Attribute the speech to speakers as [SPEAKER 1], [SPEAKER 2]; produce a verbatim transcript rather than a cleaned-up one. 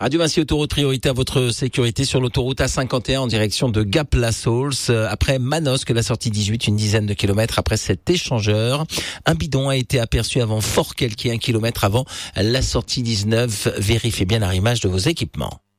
[SPEAKER 1] Radio Massy Autoroute, priorité à votre sécurité sur l'autoroute A cinquante et un en direction de Gap-la-Saulce. Après Manosque, la sortie dix-huit, une dizaine de kilomètres après cet échangeur. Un bidon a été aperçu avant Fort-Kelquier, un kilomètre avant la sortie dix-neuf. Vérifiez bien l'arrimage de vos équipements.